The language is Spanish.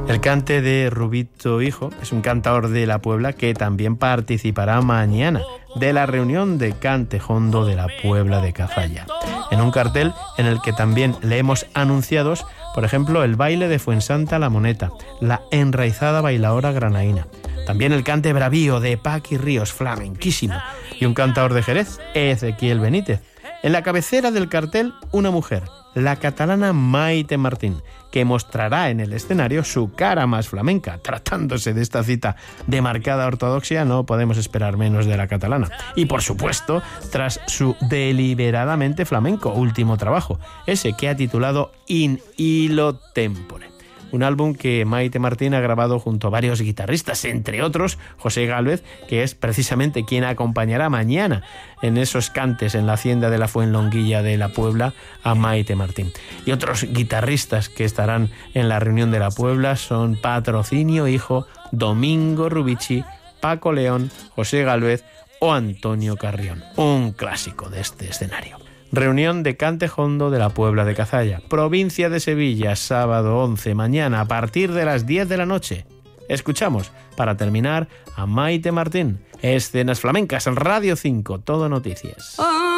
El cante de Rubito Hijo es un cantador de la Puebla que también participará mañana de la reunión de Cante Jondo de la Puebla de Cazalla, en un cartel en el que también leemos anunciados, por ejemplo, el baile de Fuensanta La Moneta, la enraizada bailaora granaína, también el cante bravío de Paqui Ríos, flamenquísimo, y un cantador de Jerez, Ezequiel Benítez. En la cabecera del cartel, una mujer, la catalana Maite Martín, que mostrará en el escenario su cara más flamenca. Tratándose de esta cita de marcada ortodoxia, no podemos esperar menos de la catalana. Y por supuesto, tras su deliberadamente flamenco último trabajo, ese que ha titulado In Illo Tempore. Un álbum que Maite Martín ha grabado junto a varios guitarristas, entre otros José Gálvez, que es precisamente quien acompañará mañana en esos cantes en la hacienda de la Fuenlonguilla de la Puebla a Maite Martín. Y otros guitarristas que estarán en la reunión de la Puebla son Patrocinio Hijo, Domingo Rubici, Paco León, José Gálvez o Antonio Carrión, un clásico de este escenario. Reunión de Cante Jondo de la Puebla de Cazalla, provincia de Sevilla, sábado 11, mañana a partir de las 10 de la noche. Escuchamos, para terminar, a Maite Martín. Escenas Flamencas, Radio 5, Todo Noticias.